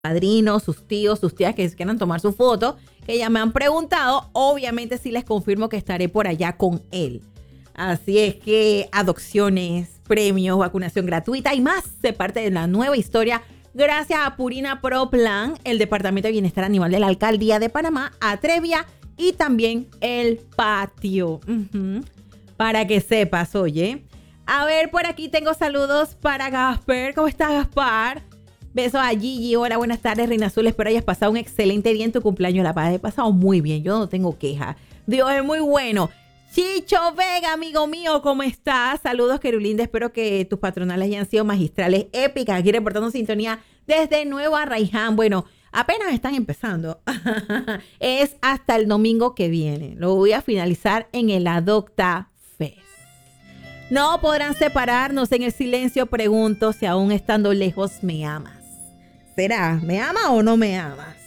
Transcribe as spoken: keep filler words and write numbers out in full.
padrinos, sus tíos, sus tías que quieran tomar su foto, que ya me han preguntado, obviamente sí les confirmo que estaré por allá con él. Así es que adopciones, premios, vacunación gratuita y más se parte de la nueva historia gracias a Purina Pro Plan, el Departamento de Bienestar Animal de la Alcaldía de Panamá, Atrevia y también el patio. Uh-huh. Para que sepas, oye. A ver, por aquí tengo saludos para Gasper. ¿Cómo estás, Gaspar? Besos a Gigi. Hola, buenas tardes, Reina Azul. Espero hayas pasado un excelente día en tu cumpleaños. La paz he pasado muy bien. Yo no tengo queja. Dios es muy bueno. Chicho Vega, amigo mío, ¿cómo estás? Saludos, Querulinda. Espero que tus patronales hayan sido magistrales, épicas. Aquí reportando sintonía desde Nueva Raiján. Bueno, apenas están empezando. Es hasta el domingo que viene. Lo voy a finalizar en el Adopta Fest. No podrán separarnos en el silencio. Pregunto si aún estando lejos me amas. ¿Será? ¿Me ama o no me amas?